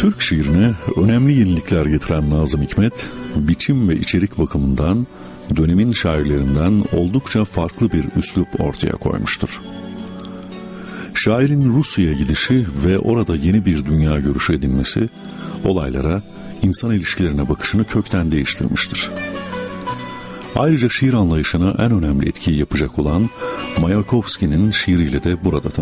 Türk şiirine önemli yenilikler getiren Nazım Hikmet, biçim ve içerik bakımından dönemin şairlerinden oldukça farklı bir üslup ortaya koymuştur. Şairin Rusya'ya gidişi ve orada yeni bir dünya görüşü edinmesi, olaylara, insan ilişkilerine bakışını kökten değiştirmiştir. Ayrıca şiir anlayışına en önemli etkiyi yapacak olan Mayakovski'nin şiiriyle de burada tanışmıştır.